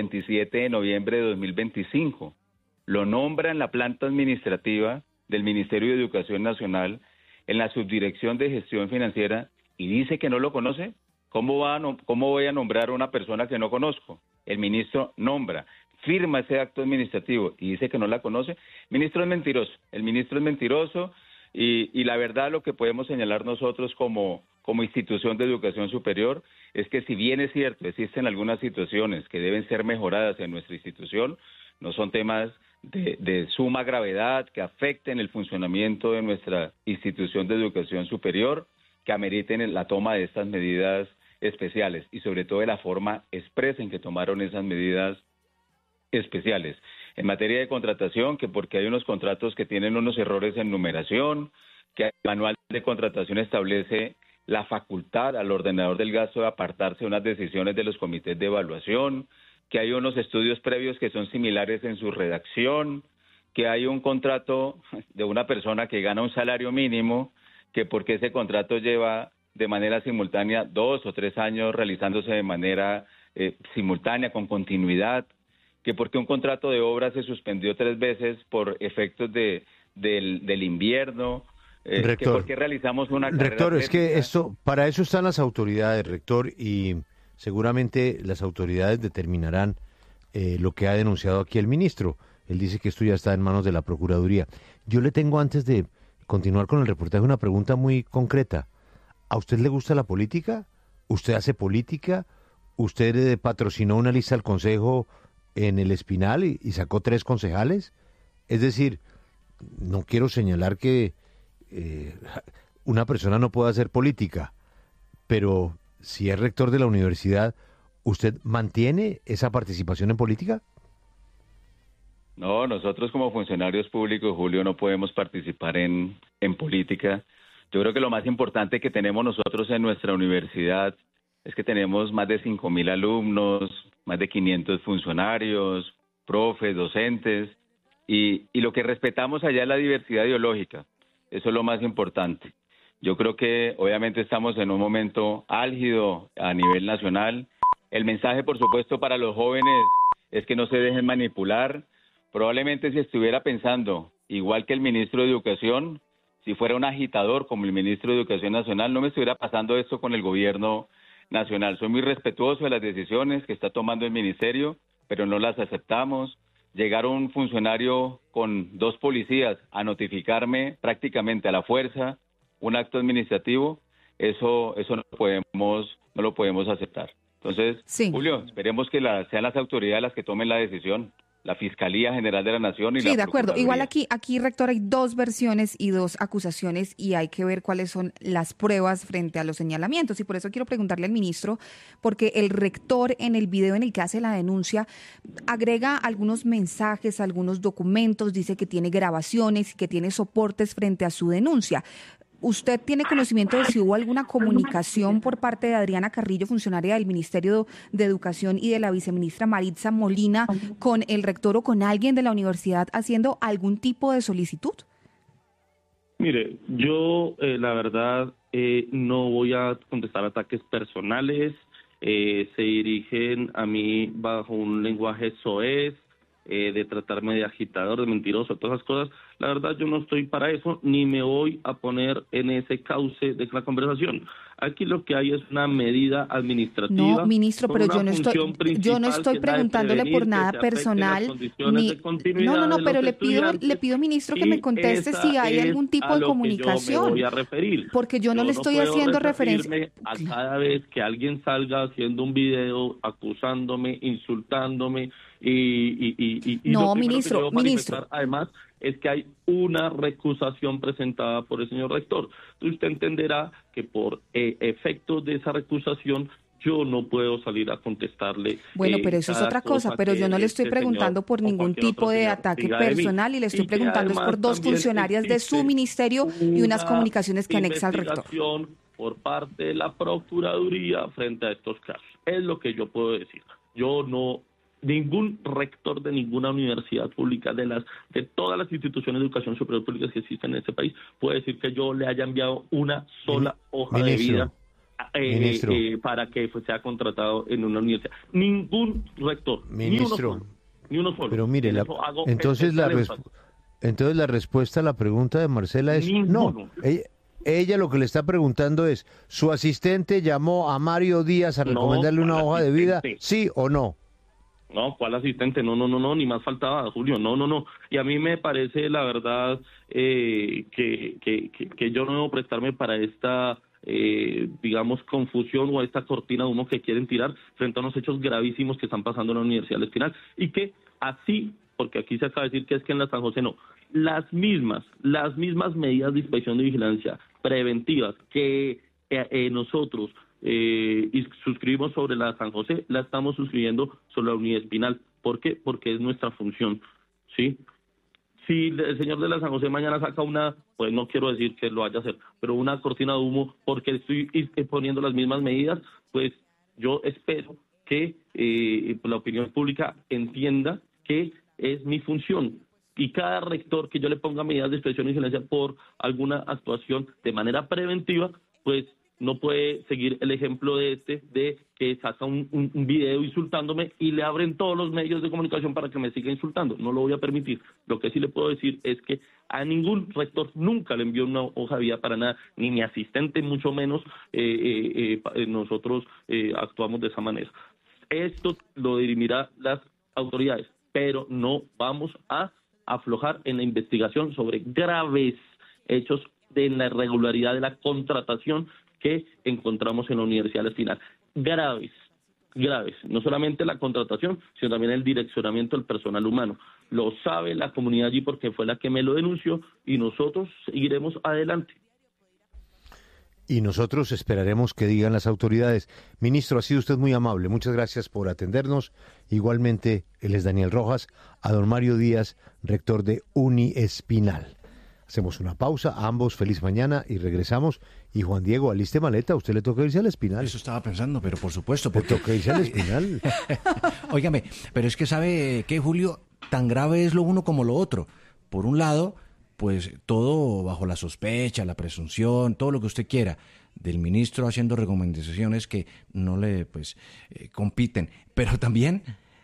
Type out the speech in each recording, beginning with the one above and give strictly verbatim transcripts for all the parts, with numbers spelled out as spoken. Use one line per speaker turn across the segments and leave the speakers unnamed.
veintisiete de noviembre de dos mil veinticinco. Lo nombra en la planta administrativa del Ministerio de Educación Nacional, en la Subdirección de Gestión Financiera, y dice que no lo conoce. ¿Cómo, va a no, ¿Cómo voy a nombrar a una persona que no conozco? El ministro nombra, firma ese acto administrativo y dice que no la conoce. El ministro es mentiroso, el ministro es mentiroso y, y la verdad lo que podemos señalar nosotros como, como institución de educación superior es que si bien es cierto, existen algunas situaciones que deben ser mejoradas en nuestra institución, no son temas de, de suma gravedad que afecten el funcionamiento de nuestra institución de educación superior, que ameriten la toma de estas medidas especiales y sobre todo de la forma expresa en que tomaron esas medidas especiales. En materia de contratación, que porque hay unos contratos que tienen unos errores en numeración, que el manual de contratación establece la facultad al ordenador del gasto de apartarse de unas decisiones de los comités de evaluación, que hay unos estudios previos que son similares en su redacción, que hay un contrato de una persona que gana un salario mínimo, que porque ese contrato lleva de manera simultánea dos o tres años realizándose de manera eh, simultánea, con continuidad, que porque un contrato de obra se suspendió tres veces por efectos de, del, del invierno, eh,
rector,
que porque realizamos una carrera
rector,
atlética.
Es que esto, para eso están las autoridades, rector, y seguramente las autoridades determinarán eh, lo que ha denunciado aquí el ministro. Él dice que esto ya está en manos de la Procuraduría. Yo le tengo, antes de continuar con el reportaje, una pregunta muy concreta. ¿A usted le gusta la política? ¿Usted hace política? ¿Usted eh, patrocinó una lista al Consejo en el Espinal y, y sacó tres concejales? Es decir, no quiero señalar que eh, una persona no pueda hacer política, pero si es rector de la universidad, ¿usted mantiene esa participación en política?
No, nosotros como funcionarios públicos, Julio, no podemos participar en, en política. Yo creo que lo más importante que tenemos nosotros en nuestra universidad es que tenemos más de cinco mil alumnos, más de quinientos funcionarios, profes, docentes, y, y lo que respetamos allá es la diversidad ideológica. Eso es lo más importante. Yo creo que obviamente estamos en un momento álgido a nivel nacional. El mensaje, por supuesto, para los jóvenes es que no se dejen manipular. Probablemente si estuviera pensando igual que el ministro de Educación, si fuera un agitador como el ministro de Educación Nacional, no me estuviera pasando esto con el gobierno nacional. Soy muy respetuoso de las decisiones que está tomando el ministerio, pero no las aceptamos. Llegar un funcionario con dos policías a notificarme prácticamente a la fuerza un acto administrativo, eso eso no podemos no lo podemos aceptar. Entonces, sí. Julio, esperemos que la, sean las autoridades las que tomen la decisión. La Fiscalía General de la Nación y
sí,
la
de acuerdo.
Procuraduría.
Igual aquí, aquí, rector, hay dos versiones y dos acusaciones y hay que ver cuáles son las pruebas frente a los señalamientos. Y por eso quiero preguntarle al ministro, porque el rector en el video en el que hace la denuncia agrega algunos mensajes, algunos documentos, dice que tiene grabaciones y que tiene soportes frente a su denuncia. ¿Usted tiene conocimiento de si hubo alguna comunicación por parte de Adriana Carrillo, funcionaria del Ministerio de Educación, y de la viceministra Maritza Molina con el rector o con alguien de la universidad haciendo algún tipo de solicitud?
Mire, yo eh, la verdad eh, no voy a contestar ataques personales, eh, se dirigen a mí bajo un lenguaje soez, eh, de tratarme de agitador, de mentiroso, todas esas cosas. La verdad yo no estoy para eso, ni me voy a poner en ese cauce de la conversación. Aquí lo que hay es una medida administrativa.
No, ministro, pero yo no estoy, yo no estoy preguntándole por nada personal. Ni, no, no, no, pero le pido, le pido, ministro, que me conteste si hay algún tipo de comunicación.
Yo me voy a referir.
Porque yo no
yo
le estoy
no
haciendo referencia
a cada vez que alguien salga haciendo un video acusándome, insultándome y, y, y, y, y
no,
lo
ministro,
que
ministro.
Además, es que hay una recusación presentada por el señor rector. Usted entenderá que por eh, efectos de esa recusación yo no puedo salir a contestarle.
Bueno, pero eso
eh,
es otra cosa, pero yo no le estoy preguntando por ningún tipo de ataque personal y le estoy preguntando es por dos funcionarias de su ministerio y unas comunicaciones que anexa al rector.
Por parte de la Procuraduría frente a estos casos. Es lo que yo puedo decir. Yo no... Ningún rector de ninguna universidad pública, de las de todas las instituciones de educación superior públicas que existen en este país, puede decir que yo le haya enviado una sola hoja
Ministro,
de vida eh, eh, para que pues, sea contratado en una universidad. Ningún rector,
Ministro,
ni uno solo. Ni uno solo.
Pero mire, la, entonces, la entonces la respuesta a la pregunta de Marcela es Ninguno. no. Ella, ella lo que le está preguntando es, ¿su asistente llamó a Mario Díaz a recomendarle no, una hoja de vida? ¿Sí o no?
No, ¿cuál asistente? No, no, no, no, ni más faltaba, Julio, no, no, no. Y a mí me parece, la verdad, eh, que, que, que, que yo no debo prestarme para esta, eh, digamos, confusión o esta cortina de humo que quieren tirar frente a unos hechos gravísimos que están pasando en la Universidad del Espinal. Y que así, porque aquí se acaba de decir que es que en la San José no, las mismas, las mismas medidas de inspección de vigilancia preventivas que eh, eh, nosotros Eh, y suscribimos sobre la San José, la estamos suscribiendo sobre la Unidad Espinal. ¿Por qué? Porque es nuestra función, ¿sí? Si el señor de la San José mañana saca una, pues no quiero decir que lo vaya a hacer, pero una cortina de humo porque estoy poniendo las mismas medidas, pues yo espero que eh, la opinión pública entienda que es mi función. Y cada rector que yo le ponga medidas de inspección y vigilancia por alguna actuación de manera preventiva, pues no puede seguir el ejemplo de este, de que saca un, un, un video insultándome y le abren todos los medios de comunicación para que me siga insultando. No lo voy a permitir. Lo que sí le puedo decir es que a ningún rector nunca le envió una hoja de vida para nada, ni mi asistente, mucho menos eh, eh, eh, nosotros eh, actuamos de esa manera. Esto lo dirimirán las autoridades, pero no vamos a aflojar en la investigación sobre graves hechos de la irregularidad de la contratación que encontramos en la Universidad del Espinal. Graves, graves. No solamente la contratación, sino también el direccionamiento del personal humano. Lo sabe la comunidad allí porque fue la que me lo denunció y nosotros seguiremos adelante.
Y nosotros esperaremos que digan las autoridades. Ministro, ha sido usted muy amable. Muchas gracias por atendernos. Igualmente, él es Daniel Rojas, a don Mario Díaz, rector de Uniespinal. Hacemos una pausa, a ambos feliz mañana y regresamos. Y Juan Diego, aliste maleta, a usted le toca irse al Espinal.
Eso estaba pensando, pero por supuesto. Porque...
Le toca irse al Espinal.
Óigame, pero es que sabe que, Julio, tan grave es lo uno como lo otro. Por un lado, pues todo bajo la sospecha, la presunción, todo lo que usted quiera, del ministro haciendo recomendaciones que no le pues eh, compiten. Pero también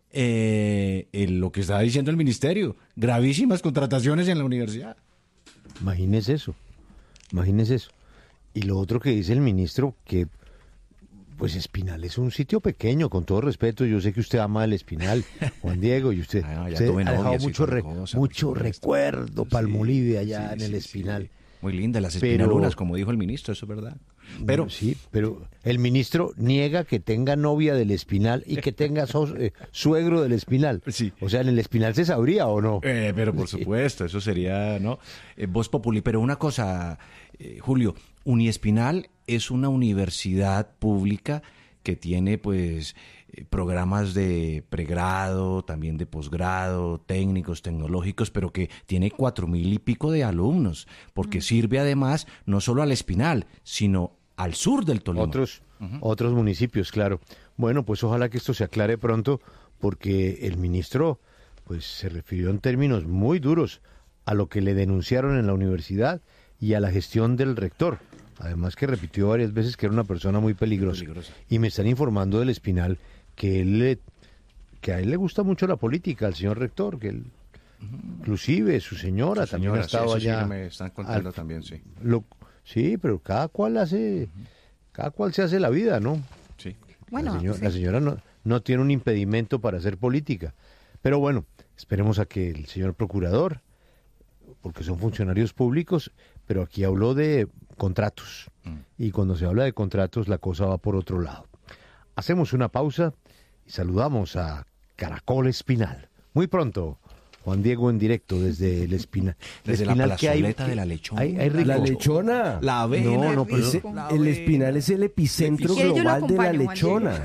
eh, el, lo que está diciendo el ministerio, gravísimas contrataciones en la universidad.
Imagínese eso, imagínese eso. Y lo otro que dice el ministro, que pues Espinal es un sitio pequeño, con todo respeto, yo sé que usted ama el Espinal, Juan Diego, y usted, ah, usted ha dejado mucho, re, cosa, mucho recuerdo, sí, Palmolive allá sí, en el sí, Espinal.
Sí. Muy lindas las espinaluras, pero, como dijo el ministro, eso es verdad. Pero
sí, pero el ministro niega que tenga novia del Espinal y que tenga so, eh, suegro del Espinal. Sí. O sea, en el Espinal se sabría o no.
Eh, pero por sí. supuesto, eso sería, ¿no? Eh, voz populi. Pero una cosa, eh, Julio, Uniespinal es una universidad pública que tiene, pues, programas de pregrado, también de posgrado, técnicos, tecnológicos, pero que tiene cuatro mil y pico de alumnos, porque uh-huh. sirve además no solo al Espinal, sino al sur del Tolima.
Otros, uh-huh. otros municipios, claro. Bueno, pues ojalá que esto se aclare pronto, porque el ministro pues se refirió en términos muy duros a lo que le denunciaron en la universidad y a la gestión del rector. Además que repitió varias veces que era una persona muy peligrosa. peligrosa. Y me están informando del Espinal que él le, que a él le gusta mucho la política, al señor rector, que él, uh-huh. inclusive su señora su también señora, ha estado
sí,
allá.
Sí, me están contando al, también, sí.
Lo, sí, pero cada cual hace, uh-huh. cada cual se hace la vida, ¿no?
Sí.
Bueno, la, señor, sí. la señora no, no tiene un impedimento para hacer política. Pero bueno, esperemos a que el señor procurador, porque son funcionarios públicos, pero aquí habló de contratos. Uh-huh. Y cuando se habla de contratos, la cosa va por otro lado. Hacemos una pausa y saludamos a Caracol Espinal. Muy pronto, Juan Diego en directo desde el Espinal.
Desde el Espinal, la plazoleta hay, de la Lechona.
Hay, hay
la Lechona.
La avena.
No, no, pero
ese, el Espinal es el epicentro global de la Lechona.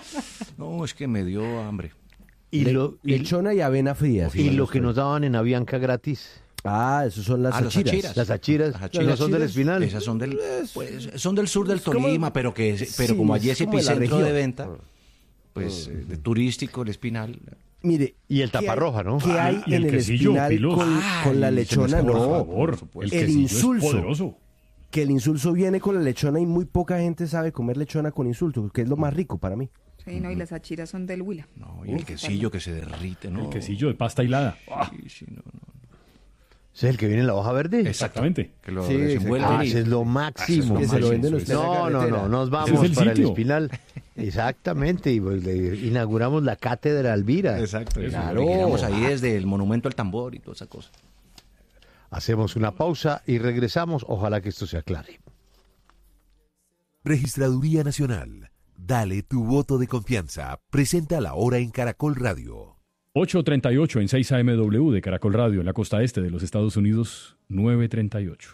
No, es que me dio hambre.
Y
Le,
lo, y,
lechona y avena fría.
Y lo que nos daban en Avianca gratis.
Ah, esos son las
ah,
achiras.
Las achiras, las achiras, ¿no son del Espinal?
Esas son del, pues, son del sur del Tolima, como, pero que pero sí, como allí es epicentro de venta, pues uh, de turístico el Espinal.
Mire,
y el taparroja, ¿no?
¿Qué hay
y el
en el
quesillo,
Espinal con,
Ay,
con la lechona?
Por
no,
favor, el,
el insulso.
Es poderoso.
que el insulso viene con la lechona y muy poca gente sabe comer lechona con insulto, que es lo más rico para mí.
Sí, no, y las achiras son del Huila.
No, y el quesillo que se derrite, ¿no?
El quesillo de pasta hilada.
Sí, sí, no, no.
¿Ese es el que viene en la hoja verde?
Exactamente.
Que lo
Sí,
desenvuelven
Ah,
y-
ese es lo máximo.
Que se lo venden
eso
usted en la
No, no,
carretera.
no, nos
Ese
vamos
es el
para el
sitio.
Espinal. Exactamente, y pues, le inauguramos la cátedra Alvira.
Exacto, eso.
Claro.
Originamos ahí desde el monumento al tambor y toda esa cosa.
Hacemos una pausa y regresamos. Ojalá que esto se aclare.
Registraduría Nacional. Dale tu voto de confianza. Presenta la hora en Caracol Radio.
ocho treinta y ocho en seis A M W de Caracol Radio en la costa este de los Estados Unidos, nueve treinta y ocho.